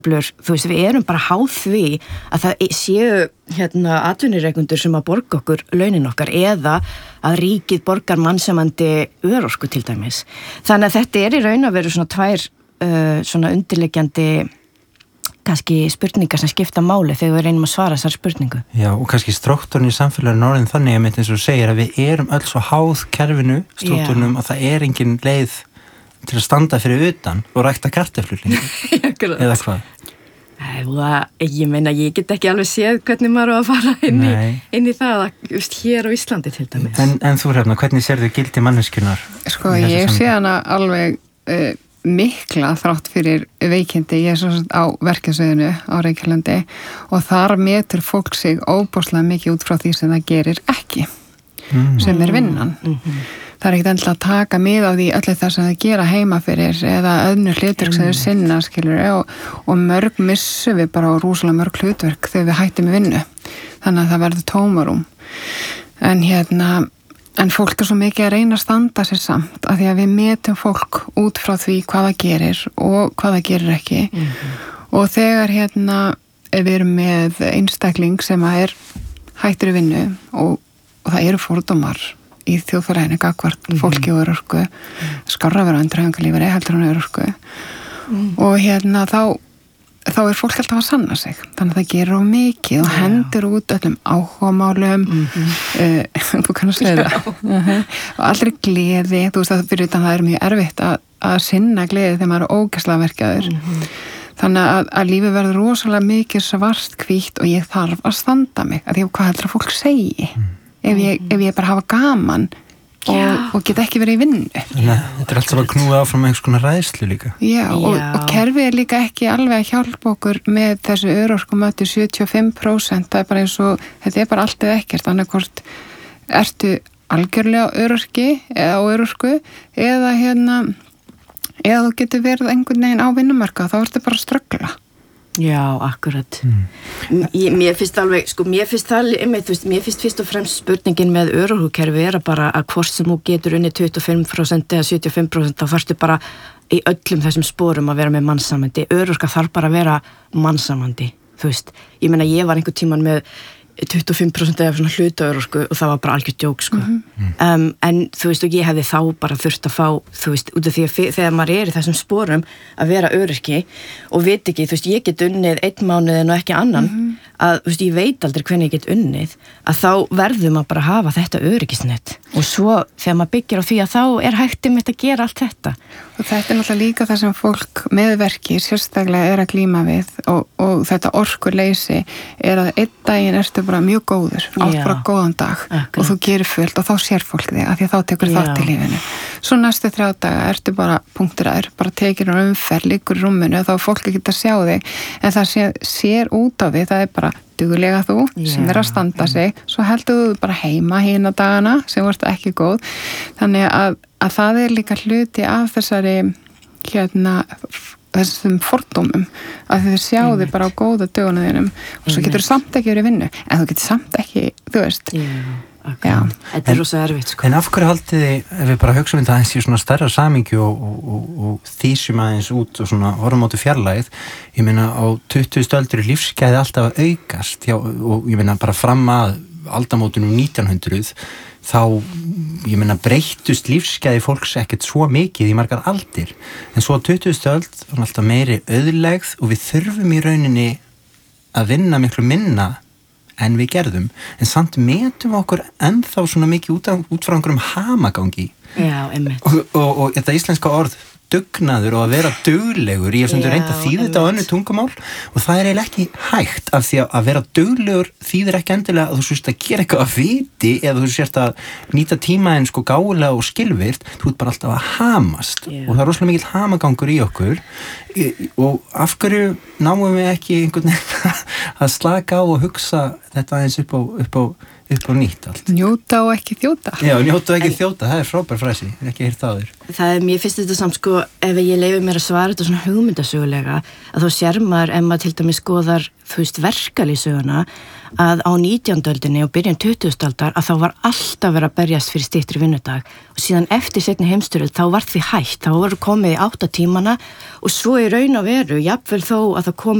þú veist, við erum bara háð því að það séu atvinnurekendur sem að borga okkur launin okkar eða að ríkið borgar mannsamandi örorku til dæmis. Þannig að þetta í raun að vera svona tvær svona undirliggjandi kannski spurningar sem skipta máli þegar við reynum að svara þessar spurningu. Já, og kannski strókturinn í samfélaginu orðin þannig að eins og þú segir að við erum öll svo háð kerfinu, strókturnum, að það engin leið til að standa fyrir utan og rækta kartöflur eða hvað? Ég meina, ég get ekki alveg séð hvernig maður á að fara inn í það just hér á Íslandi til dæmis. En þú Hrefna, hvernig sérðu gildi manneskjunnar? Sko, ég sé hana alveg mikla þrátt fyrir veikindi. Ég svo á verkefnsviðinu á Reykjalandi og þar metur fólk sig óbúslega mikið út frá því sem það gerir ekki, sem vinnan. Það ekkert endilega að taka mið á því öllu það sem það gera heima fyrir eða önnur hlutverk sem þau sinna, skilur, og mörg missum við bara á rúslega mörg hlutverk þegar við hættum í vinnu. Þannig að það verður tómarum. En fólk svo mikið að reyna að standa sér samt af því að við metum fólk út frá því hvað það gerir og hvað það gerir ekki. Og þegar við erum með einstakling sem er hættur í vinnu og það eru fordómar í þjóðfélaginu gagnvart fólki og örorku, skárra vera endurhæfingarlífeyri heldur en örorku. Og þá er fólk alltaf að sanna sig. Þannig að það gerir of mikið og hendur út öllum áhugamálum, þú kannast segja það. Og allri gleði, þú veist að fyrir utan það er mjög erfitt að sinna gleði þegar maður er ógeðslega verkjaður. Þannig að lífið verður rosalega mikið svart hvítt og ég þarf að standa mig. Að því hvað heldur að fólk segi? Ef ég bara hafa gaman og get ekki verið í vinnu. Þetta er alltaf að knúa áfram einhvers konar ræðslu líka. Já, og kerfið er líka ekki alveg að hjálpa okkur með þessu örorkumati 75%. Það er bara eins og, þetta er bara allt eða ekkert. Þannig hvort ertu algjörlega örorki eða á örorku eða þú getur verið einhvern veginn á vinnumarkað, þá ertu bara að ströggla. Já, akkurat. Mér finnst alveg, mér finnst fyrst og fremst spurningin með örorkukerfi er bara að hvort sem þú getur unnið 25% eða 75% þá þarftu bara í öllum þessum sporum að vera með mannsamandi. Örorka þarf bara að vera mannsamandi, þú veist. Ég meina, ég var einhvern tíman með 25% eða svona hlutaörorku og það var bara algjört djók, sko. En þú veist, og ég hefði þá bara þurft að fá, þú veist, út af því að þegar maður er í þessum sporum að vera öryrki og veit ekki, þú veist, ég get unnið 1 mánuð en ekki annan, að, þú veist, ég veit aldrei hvernig ég get unnið, að þá verður maður bara að hafa þetta öryggisnett og svo þegar maður byggir á því að þá er hægt að gera allt þetta. Og þetta er náttúrulega líka það sem fólk með verki sérstaklega er að glíma við og þetta orkuleysi er að einn daginn ertu bara mjög góður, átt bara góðan dag og þú gerir fullt og þá sér fólk þig af því að þá tekur þátt í lífinu. Svo næstu 3 daga ertu bara punktur bara tekir umferð, liggur í rúminu og þá er fólk ekki að sjá þig en það sér út á því, það er bara dugulega þú sem er að standa sig, svo heldur þú bara heima hina dagana sem vart ekki góð. Þannig að það er líka hluti af þessum fordómum að þið sjáu þið bara á góða dögunum þínum og svo getur þú samt ekki verið í vinnu en þú getur samt ekki, þú veist. Þetta er rosa erfitt, sko. En af hverju haldið þið, ef við bara hugsaum þetta aðeins í svona stærra samhengi og þýsum aðeins út og svona horfum áttu fjarlægð, ég meina á 20. öldri lífsgæði alltaf að aukast og ég meina bara fram að aldamótunum 1900 þá, ég meina, breyttust lífsgæði fólks ekkert svo mikið í margar aldir en svo á 20. öld var alltaf meiri auðlegð og við þurfum í rauninni að vinna miklu minna en við gerðum, en samt metum okkur ennþá svona mikið út frá einhverjum hamagangi. Já, einmitt. Og þetta íslenska orð dugnaður og að vera duglegur, ég hef sem þú reynd að þýða þetta á önnu tungumál og það er eiginlega ekki hægt af því að vera duglegur þýðir ekki endilega að þú sérst að gera eitthvað að viti eða þú sérst að nýta tímaðinn sko gáfulega og skilvirt, þú ert bara alltaf að hamast og það er rosalega mikill hamagangur í okkur og af hverju náum við ekki einhvern veginn að slaka á og hugsa þetta aðeins upp á upp á nýtt allt. Njóta og ekki þjóta. Já, njóta og ekki þjóta, það frábær fræsi, ekki heyrt það þér. Mér finnst þetta samt sko, ef ég leyfi mér að svara þetta svona hugmyndasögulega, að þá sér maður, ef maður til dæmis skoðar, verkalýðssöguna, að á 19. öldinni og byrjun 20. aldar, að þá var alltaf verið að berjast fyrir styttri vinnudag og síðan eftir seinni heimsstyrjöld þá var því hætt, þá voru komið í 8 tímana og svo í raun og veru, jafnvel þó að það kom